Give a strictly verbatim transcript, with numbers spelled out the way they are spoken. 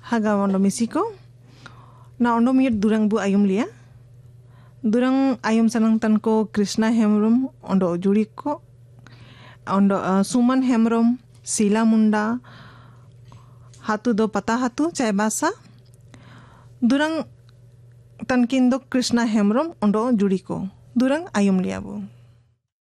haga ondo misiko na ondo mir durang bu ayum lia durang ayum sanang tan ko Krishna Hemrom ondo juri ko ondo uh, Suman Hemrom, Sila Munda, hatu do pata hatu cai basa durang tankin do Krishna Hemrom ondo juri ko durang ayum lia bu.